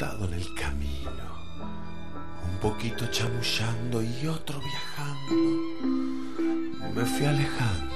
sentado en el camino, un poquito chamullando y otro viajando. Me fui alejando